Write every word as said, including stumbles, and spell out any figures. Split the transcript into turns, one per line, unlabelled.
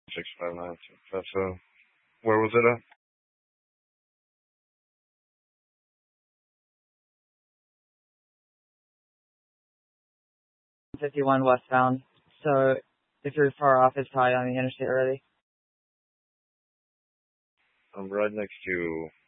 six five nine. That's uh, where was it at?
fifty-one westbound. So if you're far off, it's probably on the interstate already.
I'm right next to